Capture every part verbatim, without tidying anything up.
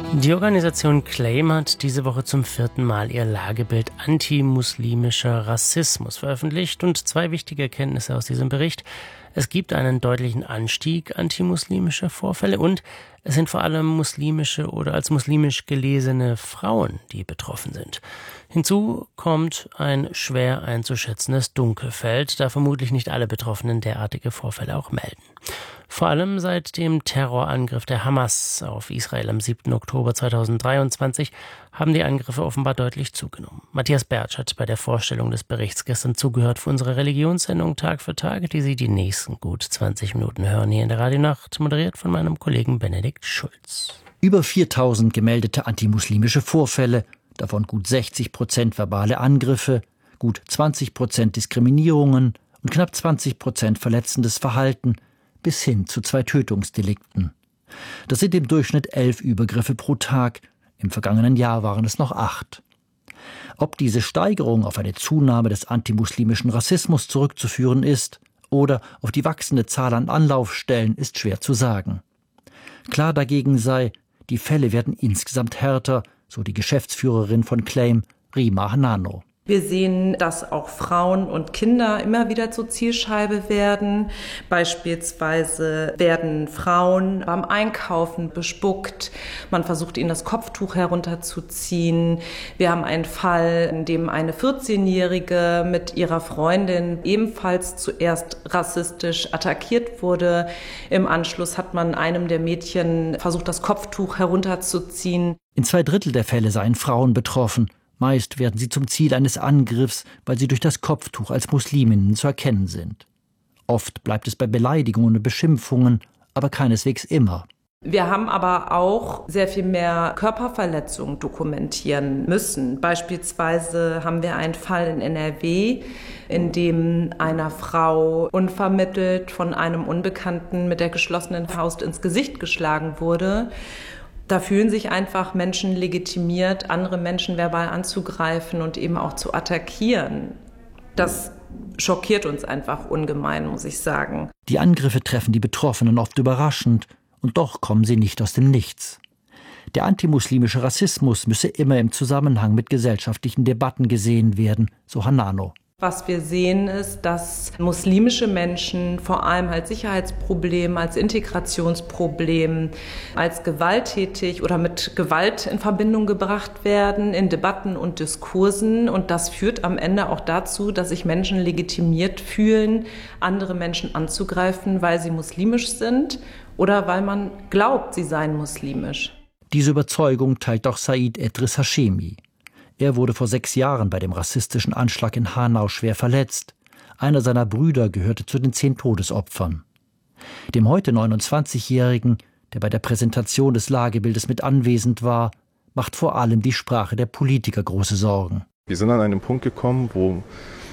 Die Organisation Claim hat diese Woche zum vierten Mal ihr Lagebild antimuslimischer Rassismus veröffentlicht und zwei wichtige Erkenntnisse aus diesem Bericht. Es gibt einen deutlichen Anstieg antimuslimischer Vorfälle und es sind vor allem muslimische oder als muslimisch gelesene Frauen, die betroffen sind. Hinzu kommt ein schwer einzuschätzendes Dunkelfeld, da vermutlich nicht alle Betroffenen derartige Vorfälle auch melden. Vor allem seit dem Terrorangriff der Hamas auf Israel am siebten Oktober zweitausenddreiundzwanzig haben die Angriffe offenbar deutlich zugenommen. Matthias Bertsch hat bei der Vorstellung des Berichts gestern zugehört für unsere Religionssendung Tag für Tag, die Sie die nächsten gut zwanzig Minuten hören hier in der Radionacht, moderiert von meinem Kollegen Benedikt Schulz. Über viertausend gemeldete antimuslimische Vorfälle, davon gut sechzig Prozent verbale Angriffe, gut zwanzig Prozent Diskriminierungen und knapp zwanzig Prozent verletzendes Verhalten, bis hin zu zwei Tötungsdelikten. Das sind im Durchschnitt elf Übergriffe pro Tag. Im vergangenen Jahr waren es noch acht. Ob diese Steigerung auf eine Zunahme des antimuslimischen Rassismus zurückzuführen ist oder auf die wachsende Zahl an Anlaufstellen, ist schwer zu sagen. Klar dagegen sei, die Fälle werden insgesamt härter, so die Geschäftsführerin von Claim, Rima Hanano. Wir sehen, dass auch Frauen und Kinder immer wieder zur Zielscheibe werden. Beispielsweise werden Frauen beim Einkaufen bespuckt. Man versucht, ihnen das Kopftuch herunterzuziehen. Wir haben einen Fall, in dem eine vierzehnjährige mit ihrer Freundin ebenfalls zuerst rassistisch attackiert wurde. Im Anschluss hat man einem der Mädchen versucht, das Kopftuch herunterzuziehen. In zwei Drittel der Fälle seien Frauen betroffen. Meist werden sie zum Ziel eines Angriffs, weil sie durch das Kopftuch als Musliminnen zu erkennen sind. Oft bleibt es bei Beleidigungen und Beschimpfungen, aber keineswegs immer. Wir haben aber auch sehr viel mehr Körperverletzungen dokumentieren müssen. Beispielsweise haben wir einen Fall in N R W, in dem einer Frau unvermittelt von einem Unbekannten mit der geschlossenen Faust ins Gesicht geschlagen wurde. Da fühlen sich einfach Menschen legitimiert, andere Menschen verbal anzugreifen und eben auch zu attackieren. Das schockiert uns einfach ungemein, muss ich sagen. Die Angriffe treffen die Betroffenen oft überraschend und doch kommen sie nicht aus dem Nichts. Der antimuslimische Rassismus müsse immer im Zusammenhang mit gesellschaftlichen Debatten gesehen werden, so Hanano. Was wir sehen ist, dass muslimische Menschen vor allem als Sicherheitsproblem, als Integrationsproblem, als gewalttätig oder mit Gewalt in Verbindung gebracht werden in Debatten und Diskursen. Und das führt am Ende auch dazu, dass sich Menschen legitimiert fühlen, andere Menschen anzugreifen, weil sie muslimisch sind oder weil man glaubt, sie seien muslimisch. Diese Überzeugung teilt auch Said Edris Hashemi. Er wurde vor sechs Jahren bei dem rassistischen Anschlag in Hanau schwer verletzt. Einer seiner Brüder gehörte zu den zehn Todesopfern. Dem heute neunundzwanzigjährigen, der bei der Präsentation des Lagebildes mit anwesend war, macht vor allem die Sprache der Politiker große Sorgen. Wir sind an einen Punkt gekommen, wo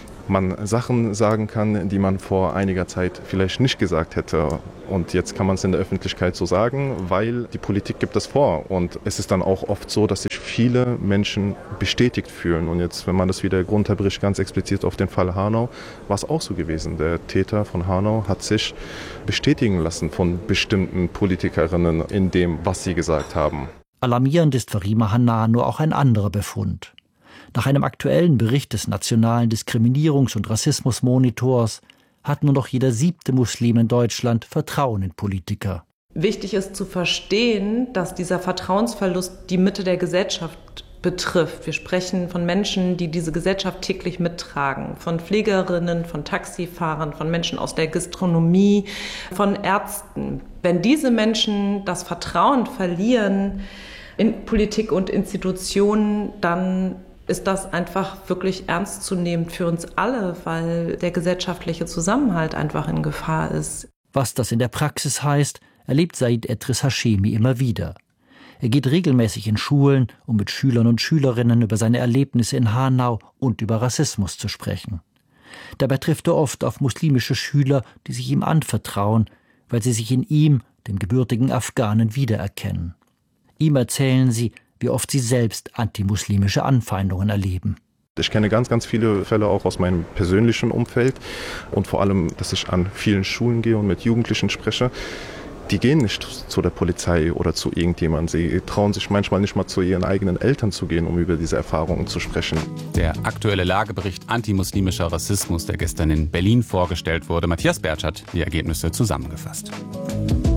man Sachen sagen kann, die man vor einiger Zeit vielleicht nicht gesagt hätte. Und jetzt kann man es in der Öffentlichkeit so sagen, weil die Politik gibt das vor. Und es ist dann auch oft so, dass sich viele Menschen bestätigt fühlen. Und jetzt, wenn man das wieder runterbricht, ganz explizit auf den Fall Hanau, war es auch so gewesen. Der Täter von Hanau hat sich bestätigen lassen von bestimmten Politikerinnen in dem, was sie gesagt haben. Alarmierend ist für Rima Hanano auch ein anderer Befund. Nach einem aktuellen Bericht des Nationalen Diskriminierungs- und Rassismusmonitors hat nur noch jeder siebte Muslim in Deutschland Vertrauen in Politiker. Wichtig ist zu verstehen, dass dieser Vertrauensverlust die Mitte der Gesellschaft betrifft. Wir sprechen von Menschen, die diese Gesellschaft täglich mittragen, von Pflegerinnen, von Taxifahrern, von Menschen aus der Gastronomie, von Ärzten. Wenn diese Menschen das Vertrauen verlieren in Politik und Institutionen, dann ist das einfach wirklich ernstzunehmend für uns alle, weil der gesellschaftliche Zusammenhalt einfach in Gefahr ist. Was das in der Praxis heißt, erlebt Said Edris Hashemi immer wieder. Er geht regelmäßig in Schulen, um mit Schülern und Schülerinnen über seine Erlebnisse in Hanau und über Rassismus zu sprechen. Dabei trifft er oft auf muslimische Schüler, die sich ihm anvertrauen, weil sie sich in ihm, dem gebürtigen Afghanen, wiedererkennen. Ihm erzählen sie, wie oft sie selbst antimuslimische Anfeindungen erleben. Ich kenne ganz, ganz viele Fälle auch aus meinem persönlichen Umfeld und vor allem, dass ich an vielen Schulen gehe und mit Jugendlichen spreche, die gehen nicht zu der Polizei oder zu irgendjemandem. Sie trauen sich manchmal nicht mal zu ihren eigenen Eltern zu gehen, um über diese Erfahrungen zu sprechen. Der aktuelle Lagebericht Antimuslimischer Rassismus, der gestern in Berlin vorgestellt wurde. Matthias Bertsch hat die Ergebnisse zusammengefasst.